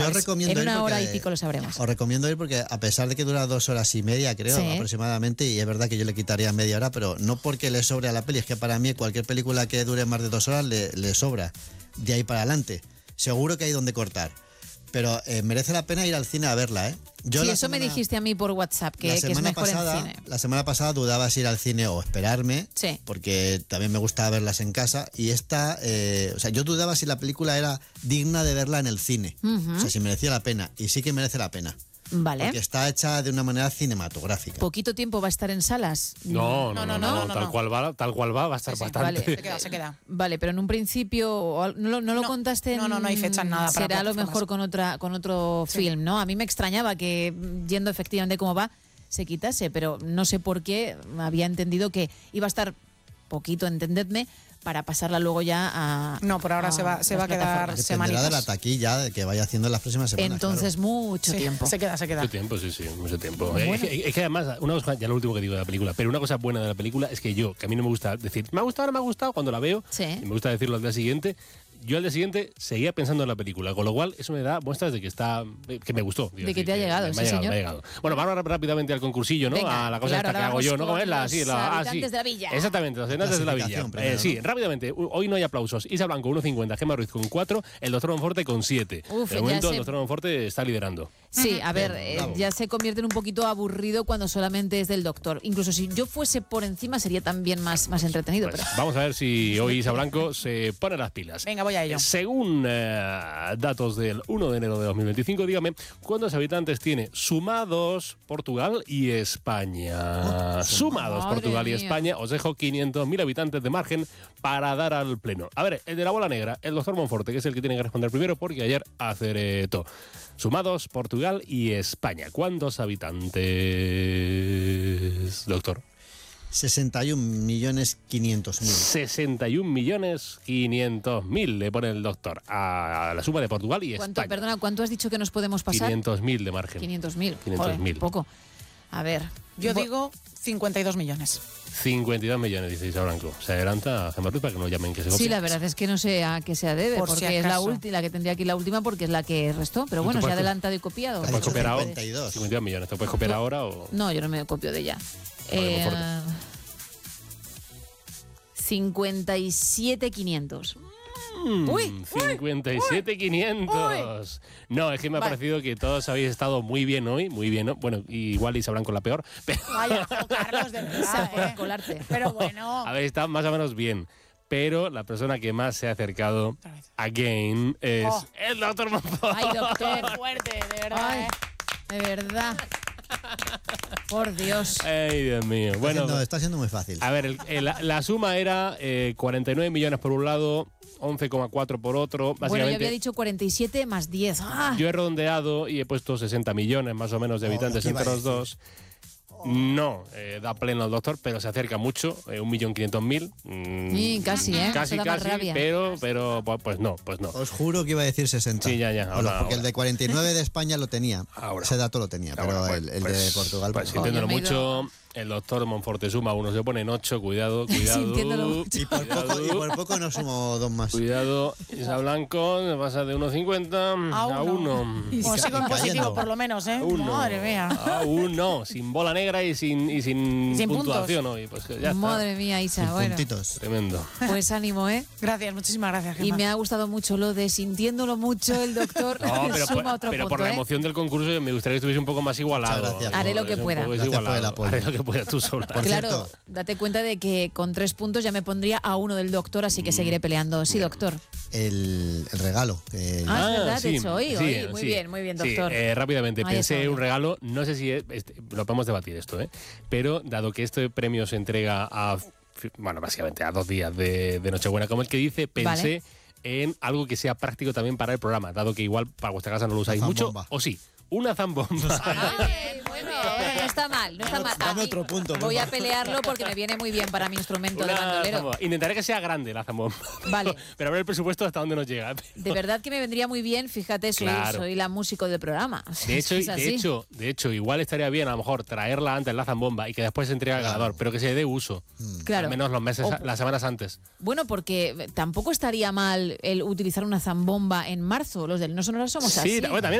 os recomiendo en ir una hora porque y pico lo sabremos. Os recomiendo ir porque a pesar de que dura 2 horas y media, creo, Sí. aproximadamente, y es verdad que yo le quitaría media hora, pero no porque le sobre a la peli, es que para mí cualquier película que dure más de 2 horas le sobra. De ahí para adelante. Seguro que hay donde cortar. Pero merece la pena ir al cine a verla, ¿eh? Sí, eso me dijiste a mí por WhatsApp, que es mejor en cine. La semana pasada dudaba si ir al cine o esperarme, Sí. porque también me gustaba verlas en casa. Y esta, o sea, yo dudaba si la película era digna de verla en el cine. Ujú. O sea, si merecía la pena. Y sí que merece la pena. Vale. Porque está hecha de una manera cinematográfica. ¿Poquito tiempo va a estar en salas? No, tal cual va a estar bastante. Vale. Se queda. Vale, pero en un principio no lo contaste. No hay fecha en nada para Será a lo mejor con otro film, ¿no? A mí me extrañaba que yendo efectivamente como va se quitase, pero no sé por qué había entendido que iba a estar poquito, entendedme, para pasarla luego ya a. No, por ahora se va a quedar Dependerá semanitas. de la taquilla que vaya haciendo en las próximas semanas. Entonces, mucho tiempo. Se queda. Mucho tiempo, sí, mucho tiempo. Bueno. Es que además, una cosa, ya lo último que digo de la película, pero una cosa buena de la película es que que a mí no me gusta decir, me ha gustado, no me ha gustado, cuando la veo, Sí. y me gusta decirlo al día siguiente. Yo al día siguiente seguía pensando en la película, con lo cual eso me da muestras de que me gustó. De que te ha llegado, me sí, ha llegado, señor. me ha llegado. Bueno, vamos rápidamente al concursillo, ¿no? Venga, a la cosa claro, esta que ahora hago yo, vamos ¿no? ¿Cómo es con la? los Sí, habitantes de la villa. Exactamente, los habitantes de la villa. Clasificación primero, Sí, ¿no? rápidamente. Hoy no hay aplausos. Isa Blanco, 1,50. Gemma Ruiz con 4. El doctor Monforte con 7. Uf, De ya momento, sé. el doctor Monforte está liderando. Sí, a ver, bravo. ya se convierte en un poquito aburrido cuando solamente es del doctor. Incluso si yo fuese por encima sería también más entretenido. Pues Pero vamos a ver si hoy Isa Blanco se pone las pilas. Venga, voy a ello. Según datos del 1 de enero de 2025, dígame, ¿cuántos habitantes tiene sumados Portugal y España? Sumados Madre Portugal y mía. España. Os dejo 500.000 habitantes de margen para dar al pleno. A ver, el de la bola negra, el doctor Monforte, que es el que tiene que responder primero porque ayer acertó. Sumados Portugal y España. ¿Cuántos habitantes, doctor? 61.500.000. 61.500.000 le pone el doctor a la suma de Portugal y ¿cuánto, España. perdona, ¿cuánto has dicho que nos podemos pasar? 500.000 de margen. 500.000. 500.000. Joder, poco. A ver. Yo digo 52 millones. 52 millones, dice Isa Blanco. Se adelanta a Gemma Ruiz para que no llamen que se copia. Sí, la verdad es que no sé a qué se debe, Por si porque es la acaso. última, la que tendría aquí la última, porque es la que restó. Pero ¿Y bueno, tú se ha puedes- adelantado y copiado. Ha ¿Te puedes dicho copiar ahora? 52. 52 millones. ¿Te puedes copiar ahora o...? No, yo no me copio de ella. Vale, muy 57.500. Uy, 57.500. No, es que me ha parecido que todos habéis estado muy bien hoy, muy bien, ¿no? Bueno, igual Isa Blanco la peor, pero Vaya, Carlos, de verdad, por colarte. Pero bueno. habéis estado más o menos bien. Pero la persona que más se ha acercado Otra vez. again es el doctor Monforte. Ay, doctor. Qué fuerte, de verdad. Ay, de verdad. Por Dios. Ay, Dios mío. Bueno, Está siendo muy fácil. a ver, la suma era 49 millones por un lado, 11,4 por otro. Bueno, yo Básicamente, había dicho 47 más 10. ¡Ah! yo he redondeado y he puesto 60 millones más o menos de habitantes ¿qué iba entre a los dos. No, da pleno al doctor, pero se acerca mucho, 1.500.000. Sí, casi, ¿eh? Casi, Eso da más casi, rabia. pero pues no. Os juro que iba a decir 60. Sí, ya, ahora, porque el ahora. de 49 de España lo tenía. Ahora. Ese dato lo tenía, pero Ahora, el de pues, Portugal... Pues pues, sintiéndolo Oye, me he ido- mucho, el doctor Monforte suma uno, se pone en 8, cuidado. Sintiéndolo mucho. y por poco no sumo dos más. Cuidado, Isa Blanco, me pasa de 1,50 a 1. Pues sigo en cayendo. positivo, por lo menos, ¿eh? Madre mía. A 1, sin bola negra y sin Sin puntuación hoy. Pues ya está. Madre mía, Isa. Sin Bueno, puntitos. Tremendo. pues ánimo, ¿eh? Gracias, muchísimas gracias, Y Gemma. me ha gustado mucho lo de sintiéndolo mucho el doctor. No, pero, suma otro pero punto, por la ¿eh? emoción del concurso me gustaría que estuviese un poco más igualado. Muchas gracias. Haré lo que Es un pueda. poco Gracias por el desigualado. apoyo. Haré lo que pueda tú sola. Por Claro, cierto, date cuenta de que con 3 puntos ya me pondría a 1 del doctor, así que seguiré peleando. Sí, doctor. el regalo. Es verdad, sí, de hecho, hoy. sí, Muy sí. bien, Sí, doctor. rápidamente, Ahí pensé está. un regalo, no sé si lo podemos debatir esto, pero dado que este premio se entrega básicamente a 2 días de Nochebuena, como el que dice, pensé en algo que sea práctico también para el programa, dado que igual para vuestra casa no lo usáis mucho, zambomba. o sí, una zambomba. Ay, muy bien. No está mal, no está mal. Dame A mí otro punto, por voy a favor. pelearlo porque me viene muy bien para mi instrumento de Una bandolero. zambomba. Intentaré que sea grande la zambomba. Vale. Pero a ver el presupuesto hasta dónde nos llega. De verdad que me vendría muy bien, fíjate, Claro. soy la músico del programa. De hecho, Es así. de hecho, igual estaría bien a lo mejor traerla antes la zambomba y que después se entregue al ganador, pero que se dé uso. Claro. Al menos los meses, O- las semanas antes. Bueno, porque tampoco estaría mal el utilizar una zambomba en marzo. Los del No Sonora somos Sí, así. bueno, también